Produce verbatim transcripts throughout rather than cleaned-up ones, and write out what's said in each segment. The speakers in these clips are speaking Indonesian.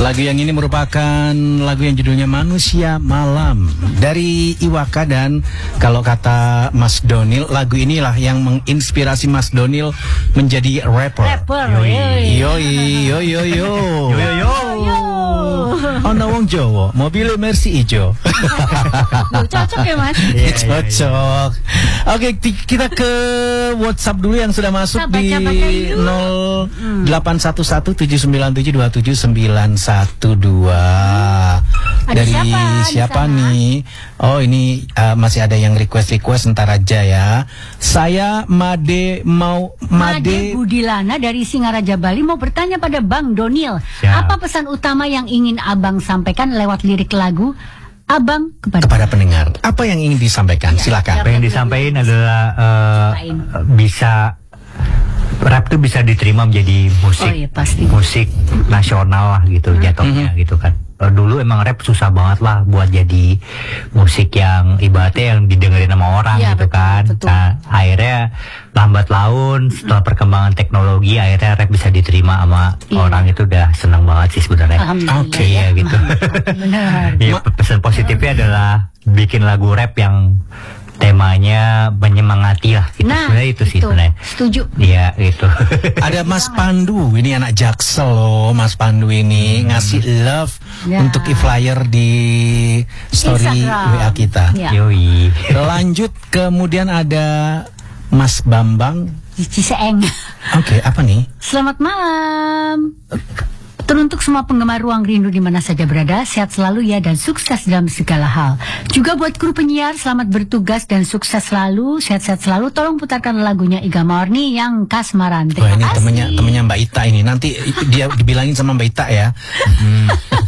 Lagu yang ini merupakan lagu yang judulnya Manusia Malam dari Iwaka, dan kalau kata Mas Donil, lagu inilah yang menginspirasi Mas Donil menjadi rapper. Rapper. Yoi yoi yoi yo yo yo yo. Ono wong Jawa, mobilnya Mercy ijo. Cocok ya Mas? Yeah, cocok. Yeah, Oke, okay, kita ke WhatsApp dulu yang sudah masuk di nol delapan satu satu tujuh sembilan tujuh dua tujuh sembilan satu dua. Dari siapa, siapa nih? Oh, ini uh, masih ada yang request-request, ntar aja ya. Saya Made mau Made, Made Budilana dari Singaraja Bali mau bertanya pada Bang Donil, ya. Apa pesan utama yang ingin Abang sampaikan lewat lirik lagu Abang kepada, kepada pendengar? Apa yang ingin disampaikan? Ya, silakan. Apa yang disampaikan adalah uh, bisa rap tuh bisa diterima menjadi musik, oh, iya, pasti. musik nasional lah gitu, hmm. jatuhnya hmm. gitu kan. Dulu emang rap susah banget lah buat jadi musik yang ibaratnya yang didengerin sama orang ya, gitu betul, kan. Betul. Nah, akhirnya lambat laun setelah perkembangan teknologi akhirnya rap bisa diterima sama iya. orang, itu udah senang banget sih sebenarnya. Oke ya gitu. Benar. Ya, pesan positifnya adalah bikin lagu rap yang temanya menyemangati lah gitu. Nah, sebenarnya itu sih sebenarnya. Setuju. Iya itu. Ada Mas Pandu, ini anak Jaksel loh. Mas Pandu ini hmm. ngasih love ya. untuk e-flyer di story Instagram. W A kita. Ya. Yoi. Lanjut, kemudian ada Mas Bambang Ciseeng. Oke, okay, apa nih? Selamat malam. Teruntuk semua penggemar Ruang Rindu di mana saja berada, sehat selalu ya dan sukses dalam segala hal. Juga buat kru penyiar, selamat bertugas dan sukses selalu, sehat-sehat selalu. Tolong putarkan lagunya Iga Morni yang Kasmaran. Wah, ini temennya temennya Mbak Ita ini. Nanti dia dibilangin sama Mbak Ita ya. Hmm.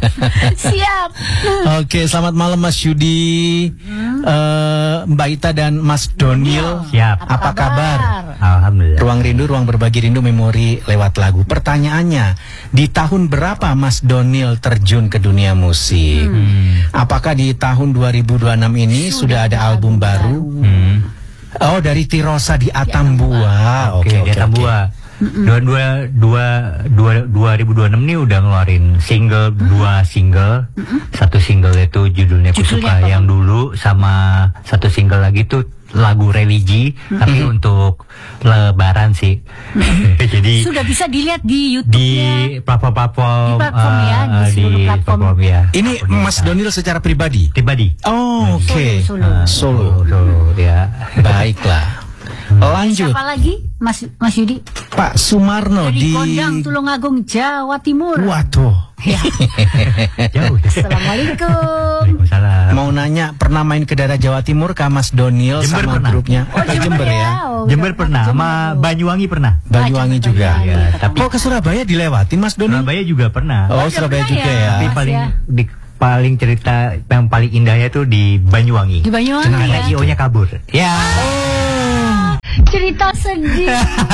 Siap. Oke, selamat malam Mas Yudi, hmm. uh, Mbak Ita dan Mas Donil. Siap. Apa, Apa kabar? kabar? Alhamdulillah. Ruang Rindu, ruang berbagi rindu, memori lewat lagu. Pertanyaannya, di tahun berapa Mas Donil terjun ke dunia musik? Hmm. Apakah di tahun dua ribu dua puluh enam ini sudah, sudah ada album baru? Hmm. Oh, dari Tirosa di Atambua. Oke, okay, okay, di Atambua. Okay. Dua dua dua dua dua ribu dua puluh enam nih udah ngeluarin single, mm-hmm. dua single, mm-hmm. satu single itu judulnya Kusuka yang dulu, sama satu single lagi tuh lagu religi, mm-hmm. tapi untuk lebaran sih. Mm-hmm. Jadi sudah bisa dilihat di YouTube di platform-platform, di platform ya, uh, di seluruh di platform. platform ya. Ini Mas Donil secara pribadi? Pribadi. Oh, oke. Okay. Solo, solo. Uh, solo, solo, ya. Baiklah. Lanjut. Siapa lagi, Mas Mas Yudi? Pak Sumarno dari di Kondang, Tulungagung, Jawa Timur. Waduh. Ya. Jauh. Assalamualaikum. Waalaikumsalam. Mau nanya, pernah main ke daerah Jawa Timur kah Mas Donil Jember sama pernah. grupnya? Oh, oh Jember ya. Oh, Jember pernah, sama Banyuwangi pernah. Banyuwangi juga. Ya, tapi kok ke Surabaya dilewatin Mas Donil? Surabaya juga pernah. Oh, Surabaya juga ya. Tapi paling di paling cerita yang paling indahnya tuh di Banyuwangi. Di Banyuwangi. Karena I O-nya kabur. Ya. Cerita sedih.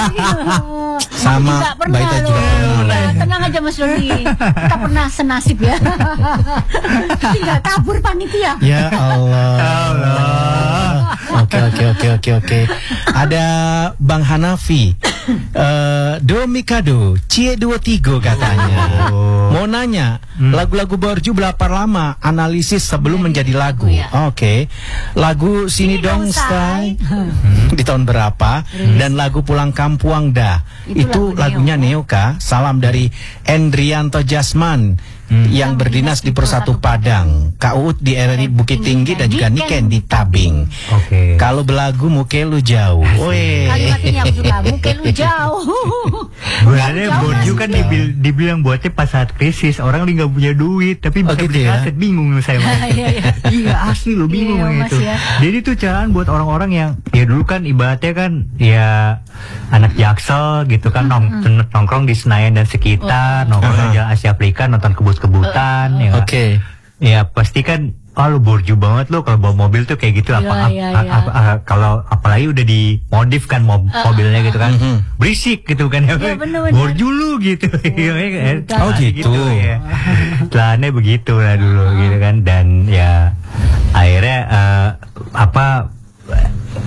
Sama Mbak Ita juga pernah. Tenang aja Mas Doni, kita pernah senasib ya. Tidak kabur panitia. Ya Allah. Allah. Oke oke oke oke oke. Ada Bang Hanafi, uh, Do Mikado, Cie dua tiga katanya. Oh. Mau nanya, lagu-lagu hmm. Borju berapa lama analisis sebelum ya, menjadi lagu? Ya. Oke, okay. Lagu Sini, Sini Dong Stay hmm. di tahun berapa? Hmm. Dan lagu Pulang Kampuang Dah itu, itu lagu lagunya Neo Kah? Salam dari Endrianto Jasman. Hmm. Yang berdinas di Persatu Padang, Kak Uut di R R I Bukit Tinggi, dan juga Niken di Tabing. Oke. Okay. Kalau belagu muke lu jauh. Woi. Kalimatnya yang suka muke lu jauh. Sebenarnya Borju kan dibil dibilang buatnya pas saat krisis, orang lagi nggak punya duit, tapi bisa oh, gitu beli ya? Kaset, bingung saya. Iya asli lo bingung gitu. Ya. Jadi tuh caraan buat orang-orang yang ya dulu kan ibaratnya kan ya anak Jaksel gitu kan, nong nongkrong di Senayan dan sekitar, oh. nongkrong di Jalan Asia Afrika, nonton kebut-kebutan. Uh, ya. Oke. Okay. Ya pasti kan, oh lu borju banget lo kalau bawa mobil tuh kayak gitu. Apa, ya, ap, ya, ap, ap, kalau apalagi udah dimodif kan mob, uh, mobilnya gitu kan, uh, berisik gitu kan ya, ya bener, bener. Borju lu gitu. Oh, oh gitu, gitu ya. Celananya begitu lah dulu gitu kan, dan ya akhirnya uh, apa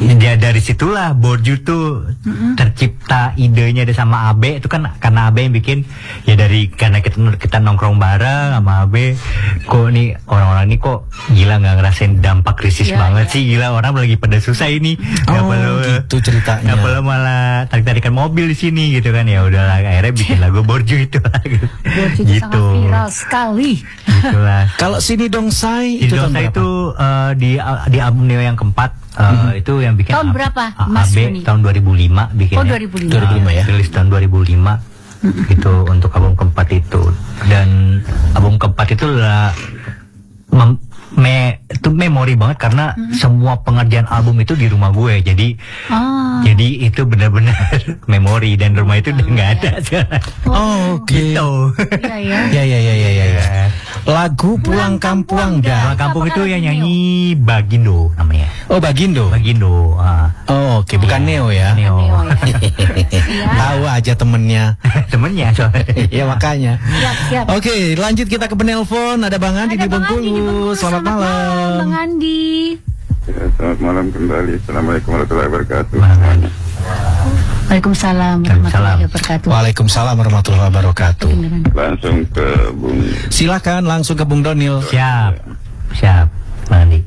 Ya dari situlah Borju tuh mm-hmm. tercipta idenya ada sama Abe itu kan karena Abe yang bikin ya dari karena kita kita nongkrong bareng sama Abe kok nih orang-orang ini kok gila nggak ngerasain dampak krisis yeah, banget yeah. sih gila orang lagi pada susah ini nggak oh, perlu gitu ceritanya nggak perlu malah tarik-tarikan mobil di sini gitu kan ya udahlah akhirnya bikin lagu Borju itu Borju itu gitu. Sangat viral sekali gitulah. Kalau Sini Dongsai Sini itu Dongsai itu uh, di di album Neo yang keempat uh, hmm. itu yang bikin tahun A- berapa A- Mas A B Juni? Tahun dua ribu lima bikinnya. Oh dua ribu lima dua ribu lima ya. Rilis tahun dua ribu lima mm-hmm. itu untuk album keempat itu dan album keempat itu adalah mem- me itu memori banget karena mm-hmm. semua pengerjaan album itu di rumah gue jadi oh. jadi itu benar-benar memori dan rumah itu udah nggak ada sekarang. Oh, oke. Okay. Gitu. Ya ya. Ya ya ya ya ya. ya. Lagu Pulang Kampung dah. Pulang Kampung itu yang nyanyi Bagindo namanya. Oh Bagindo. Bagindo. Uh. Oh oke okay. Bukan yeah. Neo ya. Neo. Neo ya. Tahu aja temennya. Temennya soalnya. Ya makanya. Siap, siap. Oke okay, lanjut kita ke penelpon. Ada Bang Andi di Bengkulu. Selamat, selamat malam. Bang Andi. Ya, selamat malam kembali. Assalamualaikum warahmatullahi wabarakatuh. Waalaikumsalam warahmatullahi wabarakatuh. Waalaikumsalam warahmatullahi wabarakatuh. Langsung ke Bung. Silakan langsung ke Bung Donil. Siap, siap, Bang Andi.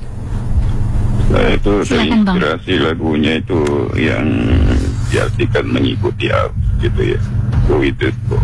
Saya itu Silakan, terinspirasi Bang. Lagunya itu yang diartikan mengikuti arus gitu ya. Go with the flow.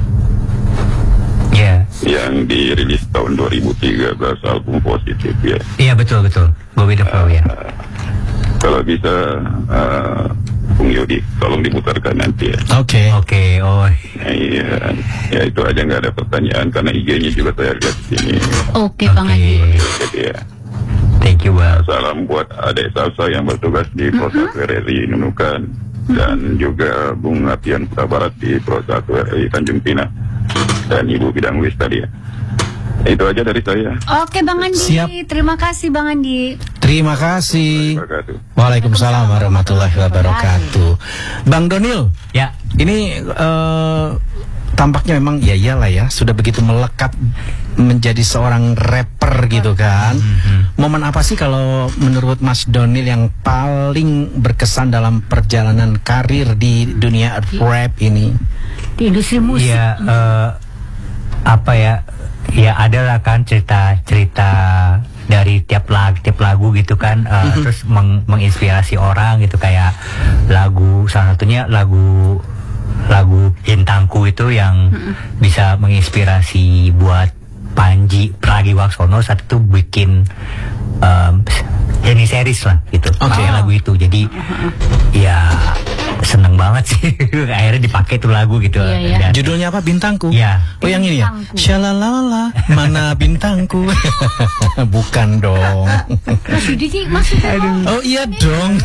Ya. Yang dirilis tahun dua ribu tiga belas album Positif ya. Iya betul betul. Go with the flow uh, ya. Kalau bisa uh, Bung Yodi tolong diputarkan nanti ya. Oke. Okay. Oke. Okay, oh. Nah, iya. Ya itu aja nggak ada pertanyaan karena I G-nya juga saya lihat di sini. Oke okay, Bang Andi. Jadi ya. Thank you Bang. Salam buat adik Salsa yang bertugas di Pro satu R R I Nunukan dan juga Bung Latihan Putra Barat di Pro satu R R I Tanjung Pinang dan Ibu Bidang Wis tadi ya. Itu aja dari saya. Oke Bang Andi. Siap. Terima kasih Bang Andi. Terima kasih. Waalaikumsalam warahmatullahi wabarakatuh. Bang Donil. Ya. Ini uh, tampaknya memang ya iyalah ya sudah begitu melekat menjadi seorang rapper gitu kan. Mm-hmm. Momen apa sih kalau menurut Mas Donil yang paling berkesan dalam perjalanan karir di dunia rap ini? Di industri musik. Iya, uh, apa ya? Ya adalah kan cerita-cerita dari tiap lagu, tiap lagu gitu kan, uh, mm-hmm. terus meng menginspirasi orang gitu kayak lagu salah satunya lagu lagu Bintangku itu yang mm-hmm. bisa menginspirasi buat Panji Pragiwaksono saat itu bikin um, ini series lah gitu, okay. pakai lagu itu jadi uh-huh. ya seneng banget sih akhirnya dipakai tuh lagu gitu. Iya, iya. Dan judulnya apa? Bintangku. Iya. Oh yang ini ya. Shalalala mana bintangku. Bukan dong. Mas Yudi sih maksudnya. Oh iya dong.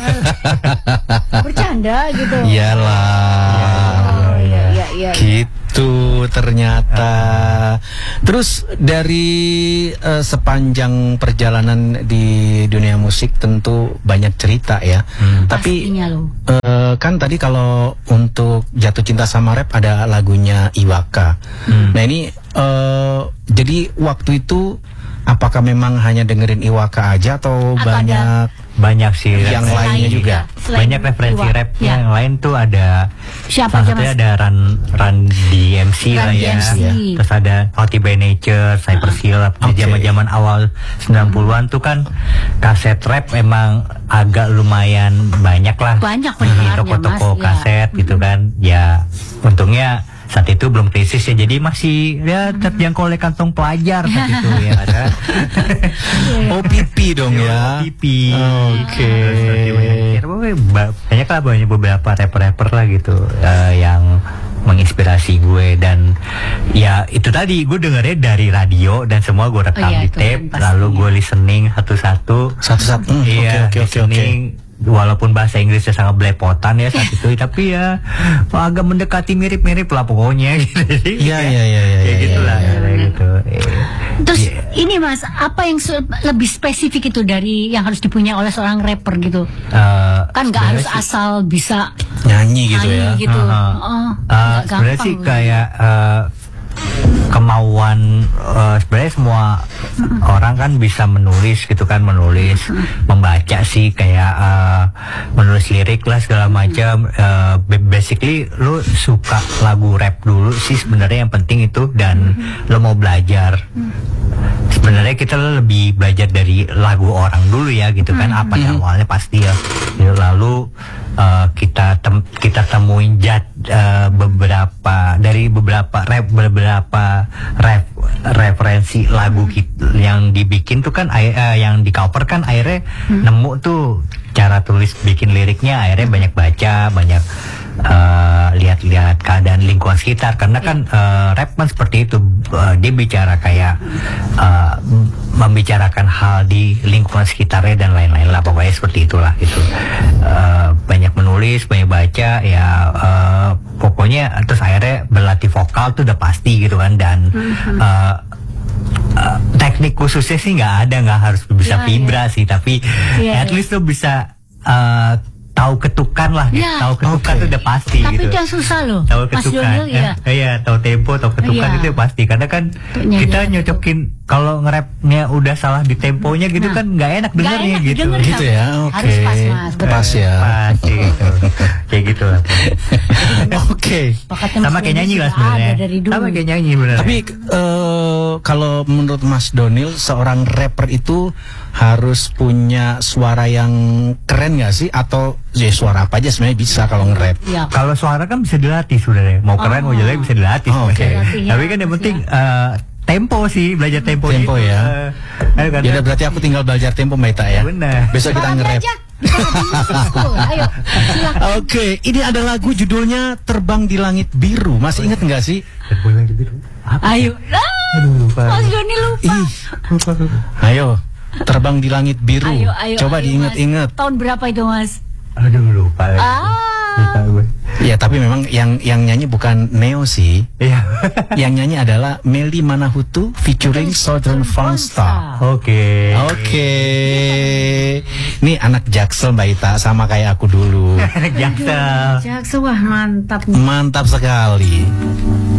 Bercanda gitu. Iyalah. Oh iya iya iya. Gitu ternyata. Terus dari uh, sepanjang perjalanan di dunia musik tentu banyak cerita ya. Hmm. Tapi uh, kan tadi kalau untuk Jatuh Cinta Sama Rap ada lagunya Iwaka. Hmm. Nah ini uh, jadi waktu itu apakah memang hanya dengerin Iwaka aja atau Apa banyak ada? Banyak sih yang lainnya juga. Juga. Banyak referensi Iwa. Rapnya ya. Yang lain tuh ada siapa aja Mas? Ada Run Run D M C lah ya. ya. Terus ada Naughty by Nature, Cypress Hill. Di zaman-zaman awal sembilan puluhan tuh kan kaset rap emang agak lumayan banyak lah. Banyak pendengarnya toko-toko Mas. kaset ya. Gitu kan. Ya untungnya saat itu belum krisis ya, jadi masih ya terjangkau oleh kantong pelajar saat itu ya ada. O P P dong ya. O P P. Oke. Banyak lah banyak beberapa rapper-rapper lah gitu uh, yang menginspirasi gue dan ya itu tadi gue dengernya dari radio dan semua gue rekam oh, iya, di tape kan, lalu gue listening satu-satu satu-satu. Mm, iya, oke oke oke. Walaupun bahasa Inggrisnya sangat belepotan ya saat itu, tapi ya agak mendekati mirip-mirip lah pokoknya. Iya iya iya iya. Ya gitulah ya, ya. gitu. Terus yeah. ini Mas, apa yang lebih spesifik itu dari yang harus dipunya oleh seorang rapper gitu? Uh, kan nggak harus asal bisa nyanyi gitu nyanyi ya. Gitu. Uh-huh. Oh, uh, sebenarnya sih kayak uh, kemauan uh, sebenarnya semua orang kan bisa menulis gitu kan, menulis, membaca sih kayak uh, menulis lirik lah segala macam. Uh, basically lu suka lagu rap dulu sih sebenarnya yang penting itu, dan lo mau belajar. Sebenarnya kita lebih belajar dari lagu orang dulu ya gitu kan, apa yang awalnya pasti ya. Lalu uh, kita tem kita temuin jad uh, beberapa dari beberapa rap beberapa rap referensi lagu kita yang dibikin tuh kan uh, yang di cover kan akhirnya hmm. nemu tuh cara tulis bikin liriknya, akhirnya banyak baca, banyak Uh, lihat-lihat keadaan lingkungan sekitar, karena kan uh, rap kan seperti itu, uh, dia bicara kayak uh, membicarakan hal di lingkungan sekitarnya dan lain-lain lah, pokoknya seperti itulah gitu. Uh, banyak menulis, banyak baca ya, uh, pokoknya terus akhirnya berlatih vokal tuh udah pasti gitu kan, dan uh, uh, teknik khususnya sih nggak ada, nggak harus bisa ya, vibra ya. sih, tapi ya, at ya. least tuh bisa uh, tahu ketukan lah, ya. tahu ketukan okay. itu udah pasti. Tapi gitu. Itu yang susah loh. Tahu ketukan, ya. eh, iya, tahu tempo, tahu ketukan ya. Itu pasti. Karena kan Tuh, kita nyocokin kalau nge-rapnya udah salah di temponya gitu nah. kan nggak enak dengarnya gitu. Denger, gitu ya, oke. Okay. Harus pas mas, pas ya. Pas gitu. Kayak gitu lah. Oke. Sama kayak nyanyi lah sebenarnya. Sama kayak nyanyi benar. Tapi uh, kalau menurut Mas Donil, seorang rapper itu harus punya suara yang keren nggak sih, atau ya suara apa aja sebenarnya bisa kalau nge-rap? Ya. Kalau suara kan bisa dilatih sebenarnya. Mau keren oh. mau jelek bisa dilatih. Oh, Oke. Okay. Tapi kan yang penting uh, tempo sih, belajar tempo. Tempo gitu. ya. Uh, kan ya berarti aku tinggal belajar tempo Mbak Ita ya. Benar. Besok kita nge-rap. Ayo, Oke, okay, ini ada lagu judulnya Terbang di Langit Biru. Masih ingat nggak sih? Terbang di Langit Biru. Apa Ayo. Aduh, lupa. Mas Doni lupa. Ih, lupa. Ayo. Terbang di Langit Biru. Ayo, ayo, coba diingat-ingat. Tahun berapa itu Mas? Aduh lupa. Ah. Lupa gue. Ya tapi memang yang yang nyanyi bukan Neo sih. Iya. Yang nyanyi adalah Melly Manahutu featuring Southern Fun Star. Oke. Oke. Ini anak Jaksel Mbak Ita, sama kayak aku dulu. Anak Jaksel. Jaksel wah mantap. Mantap sekali.